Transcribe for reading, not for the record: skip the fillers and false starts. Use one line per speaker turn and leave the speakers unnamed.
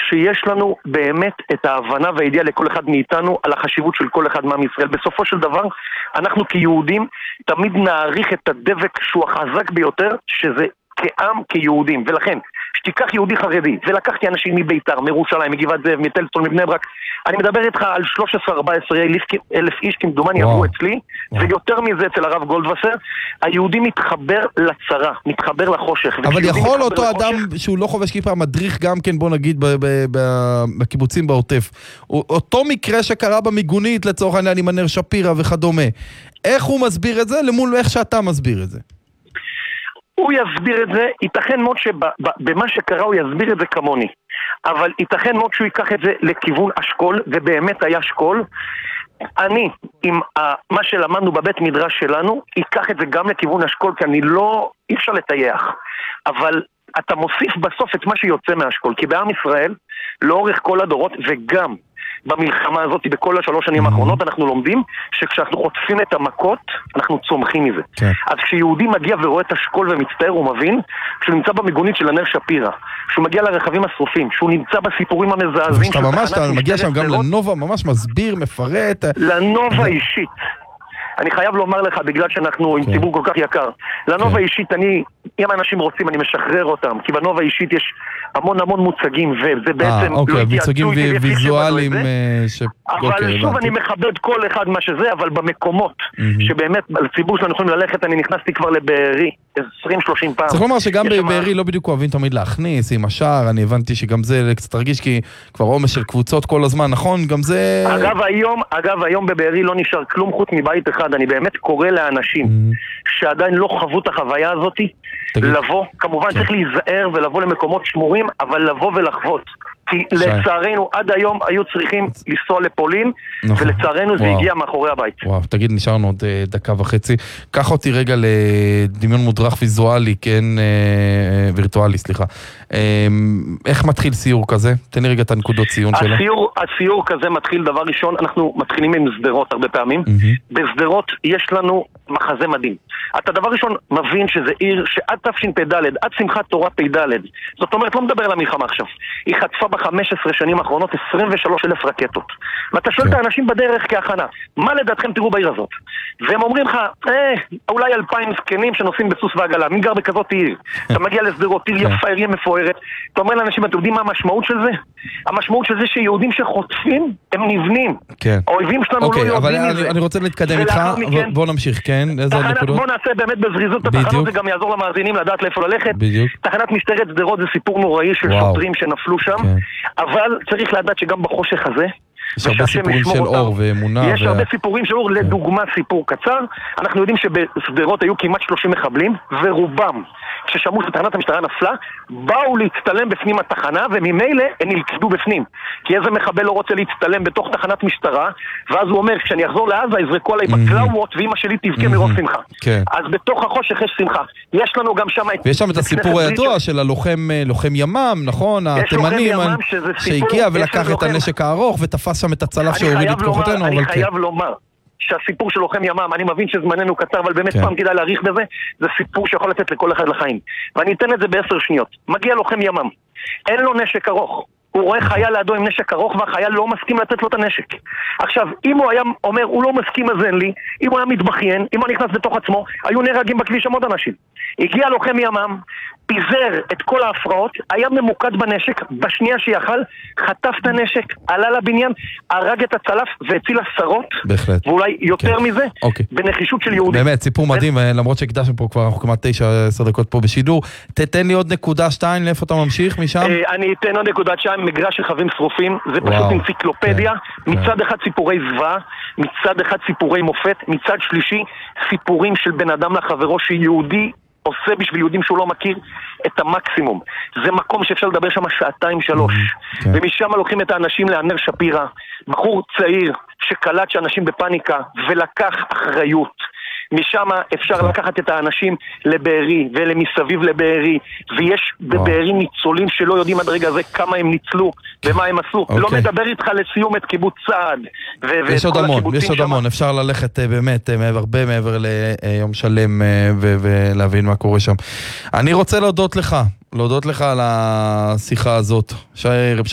שיש לנו באמת את ההבנה והידיעה לכל אחד מאיתנו על החשיבות של כל אחד מעם ישראל. בסופו של דבר, אנחנו כיהודים תמיד נעריך את הדבק שהוא החזק ביותר, שזה כעם, כיהודים. ולכן, שתיקח יהודי חרדי, ולקחתי אנשים מביתר, מירושלים, מגבעת זאב, מטלטון, מבני ברק, אני מדבר איתך על 13-14 אלף איש כמדומני עברו אצלי, ויותר מזה אצל הרב גולדווסר, היהודי מתחבר לצרה, מתחבר לחושך.
אבל יכול אותו אדם שהוא לא חובש כיפה, מדריך גם כן, בוא נגיד, בקיבוצים בעוטף, אותו מקרה שקרה במיגונית, לצורך העניין עם הנר שפירא וכדומה, איך הוא מסביר את זה למול איך שאתה מסביר את זה?
הוא יסביר את זה, ייתכן מאוד שבמה שקרה הוא יסביר את זה כמוני, אבל ייתכן מאוד שהוא ייקח את זה לכיוון אשכול, ובאמת היה אשכול. אני, עם מה שלמדנו בבית מדרש שלנו, ייקח את זה גם לכיוון אשכול, כי אי אפשר לטייח, אבל אתה מוסיף בסוף את מה שיוצא מהאשכול, כי בעם ישראל, לאורך כל הדורות, וגם במלחמה הזאת, בכל 3 שנים האחרונות, אנחנו לומדים שכשאנחנו חוטפים את המכות, אנחנו צומחים מזה.
כן.
אז כשיהודי מגיע ורואה את השכול ומצטער, הוא מבין, כשהוא נמצא במיגונית של הנר שפירא, כשהוא מגיע לרכבים השרופים, כשהוא נמצא בסיפורים המזעזעים,
אתה מגיע שם גם לנובה, ממש מסביר, מפרט.
לנובה אישית. אני חייב לומר לך, בגלל שאנחנו עם ציבור כל כך יקר, לנובה אישית, אם אנשים רוצים, אני משחרר אותם, כי בנובה אישית יש המון מוצגים, וזה בעצם
מוצגים ויזואליים
אבל שוב אני מכבד כל אחד מה שזה, אבל במקומות שבאמת לציבור שלנו יכולים ללכת, אני נכנסתי כבר לבארי 20-30 פעם.
צריך לומר שגם בבארי לא בדיוק אוהבים תמיד להכניס עם השער, אני הבנתי שגם זה קצת תרגיש, כי כבר עומס של קבוצות כל הזמן, נכון? גם זה...
אגב, היום בבארי לא נשאר כלום חוץ מבית אחד. אני באמת קורא לאנשים שעדיין לא חוו את החוויה הזאת, לבוא, כמובן צריך להיזהר ולבוא למקומות שמורים, אבל לבוא ולחוות. כי לצערנו עד היום היו צריכים לנסוע לפולין, ולצערנו זה הגיע מאחורי הבית.
וואו, תגיד, נשארנו עוד 1.5 דקות. קח אותי רגע לדמיון מודרך ויזואלי, כן, וירטואלי, סליחה. איך מתחיל סיור כזה? תן לי רגע את הנקודות ציון שלו.
הסיור כזה מתחיל, דבר ראשון, אנחנו מתחילים עם סדרות הרבה פעמים. בסדרות יש לנו מחזה מדהים. אתה דבר ראשון מבין שזה עיר שעד תשפ"ד, עד שמחת תורה פ"ד, זאת אומרת, לא מדבר על המלחמה עכשיו, היא חטפה ב-15 שנים האחרונות 23,000 רקטות. ואתה שואל את האנשים בדרך כהכנה, מה לדעתכם תראו בעיר הזאת? והם אומרים לך, אולי 2,000 זקנים שנוסעים בסוס ועגלה, מי גר בכזאת עיר? אתה מגיע לסדרות, עיר יפה, עיר מפוארת, אתה אומר לאנשים, אתם יודעים מה המשמעות של זה? המשמעות של זה שיהודים שחוטפים, הם נבנים. האויבים שלנו לא יודעים מזה.
אני רוצה להתקדם איתך, בוא נמשיך, כן?
בוא נעשה באמת בזריזות את התחנות, זה גם יעזור למאזינים לדעת לאיפה ללכת. תחנת משטרת שדרות זה סיפור נוראי של שוטרים שנפלו שם, אבל צריך לדעת שגם בחושך הזה,
יש הרבה סיפורים של אור ואמונה.
יש הרבה סיפורים של אור, לדוגמה סיפור קצר, אנחנו יודעים שבשדרות היו כמעט 30 מחבלים, ורובם, כששמעו שתחנת המשטרה נפלה, באו להצטלם בפנים התחנה, וממילא הם נלכדו בפנים. כי איזה מחבל לא רוצה להצטלם בתוך תחנת משטרה, ואז הוא אומר, כשאני אחזור לעזה, יזרקו עליי בקלאומות, ואמא שלי תבכה מרוב שמחה. אז בתוך החושך יש שמחה. יש לנו גם שם...
ויש שם את הסיפור הידוע של לוחם ימ"מ, נכון? התימנים שהגיע ולקח את הנשק הארוך, ותפס שם את הצלף שהוריד את כוחותינו.
אני חייב לומר שהסיפור של לוחם ימ"מ, אני מבין שזמננו קצר, אבל באמת פעם כדאי להאריך בזה, זה סיפור שיכול לתת לכל אחד לחיים. ואני אתן את זה ב10 שניות. מגיע לוחם ימ"מ, אין לו נשק ארוך. הוא רואה חייל לידו עם נשק ארוך, והחייל לא מסכים לתת לו את הנשק. עכשיו, אם הוא היה אומר, הוא לא מסכים אז אין לי, אם הוא היה מתבכיין, אם הוא נכנס בתוך עצמו, היו נהרגים בכביש עוד אנשים. הגיע לוחם ימ"מ, פיזר את כל ההפרעות, היה ממוקד בנשק, בשנייה שיחל, חטף את הנשק, עלה לבניין, הרג את הצלף והציל עשרות, ואולי יותר מזה, בנחישות של יהודים.
באמת, סיפור מדהים, למרות שהקדשנו פה כבר, אנחנו כמעט 9-10 דקות פה בשידור. תתן לי עוד 2 לאיפה אתה ממשיך משם?
אני אתן עוד 2, מגרש רכבים שרופים, זה פשוט אנציקלופדיה, מצד אחד סיפורי זוועה, מצד אחד סיפורי מופת, מצד שלישי סיפורים של בן אדם לחברו שיהודי עושה בשביל יהודים שהוא לא מכיר את המקסימום. זה מקום שאפשר לדבר שם 2-3. ומשם לוקחים את האנשים לענר שפירא, בחור צעיר שקלט שאנשים בפניקה ולקח אחריות. משם אפשר לקחת את האנשים לבארי ולמסביב לבארי, ויש בבארי ניצולים שלא יודעים עד רגע זה כמה הם ניצלו ומה הם עשו. לא מדבר איתך לסיום את קיבוץ סעד.
יש עוד המון, אפשר ללכת באמת הרבה מעבר ליום שלם ולהבין מה קורה שם. אני רוצה להודות לך על השיחה הזאת.